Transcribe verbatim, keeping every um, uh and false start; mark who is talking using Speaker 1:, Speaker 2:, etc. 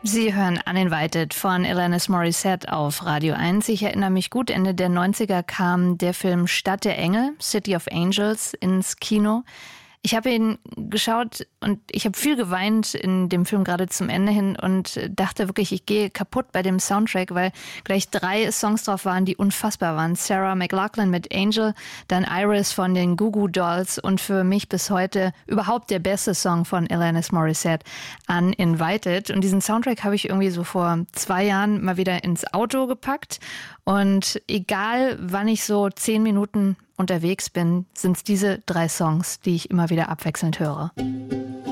Speaker 1: Sie hören Uninvited von Alanis Morissette auf Radio eins. Ich erinnere mich gut, Ende der neunziger kam der Film Stadt der Engel, City of Angels, ins Kino. Ich habe ihn geschaut und ich habe viel geweint in dem Film gerade zum Ende hin und dachte wirklich, ich gehe kaputt bei dem Soundtrack, weil gleich drei Songs drauf waren, die unfassbar waren. Sarah McLachlan mit Angel, dann Iris von den Goo Goo Dolls und für mich bis heute überhaupt der beste Song von Alanis Morissette, Uninvited. Und diesen Soundtrack habe ich irgendwie so vor zwei Jahren mal wieder ins Auto gepackt und egal wann ich so zehn Minuten unterwegs bin, sind es diese drei Songs, die ich immer wieder abwechselnd höre.